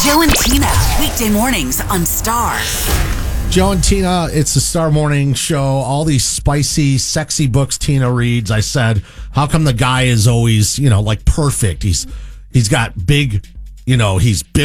Joe and Tina, weekday mornings on Star. Joe and Tina, it's the Star Morning Show. All these spicy, sexy books Tina reads. I said, how come the guy is always, like perfect? He's got big, he's built.